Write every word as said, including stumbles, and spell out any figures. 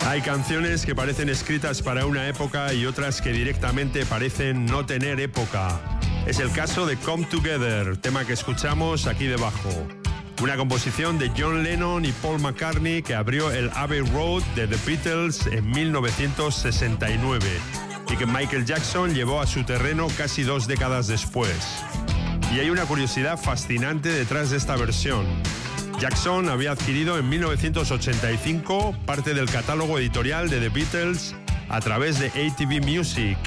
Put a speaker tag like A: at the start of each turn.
A: Hay canciones que parecen escritas para una época y otras que directamente parecen no tener época. Es el caso de Come Together, tema que escuchamos aquí debajo. Una composición de John Lennon y Paul McCartney que abrió el Abbey Road de The Beatles en mil novecientos sesenta y nueve y que Michael Jackson llevó a su terreno casi dos décadas después. Y hay una curiosidad fascinante detrás de esta versión. Jackson había adquirido en mil novecientos ochenta y cinco parte del catálogo editorial de The Beatles a través de A T V Music